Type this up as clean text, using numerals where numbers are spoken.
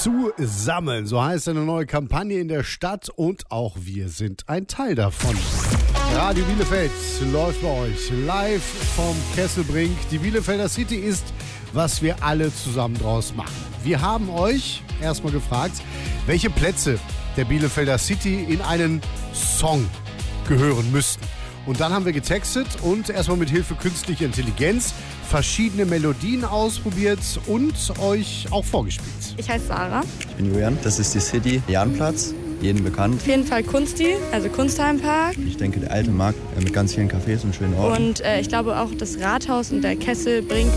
zusammen. So heißt eine neue Kampagne in der Stadt und auch wir sind ein Teil davon. Radio Bielefeld läuft bei euch live vom Kesselbrink. Die Bielefelder City ist, was wir alle zusammen draus machen. Wir haben euch erstmal gefragt, welche Plätze der Bielefelder City in einen Song gehören müssten. Und dann haben wir getextet und erstmal mit Hilfe künstlicher Intelligenz verschiedene Melodien ausprobiert und euch auch vorgespielt. Ich heiße Sarah. Ich bin Julian. Das ist die City, Jahnplatz, jedem bekannt. Auf jeden Fall Kunsti, also Kunstheimpark. Ich denke, der alte Markt mit ganz vielen Cafés und schönen Orten. Und ich glaube auch das Rathaus und der Kesselbrink.